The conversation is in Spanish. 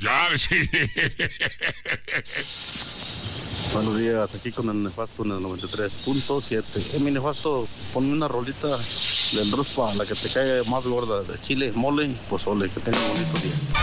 Ya, sí. Buenos días, aquí con el Nefasto en el 93.7. Mi Nefasto, ponme una rolita del Ruspa, la que te caiga más gorda, de chile, mole, pues ole, que tenga un bonito día.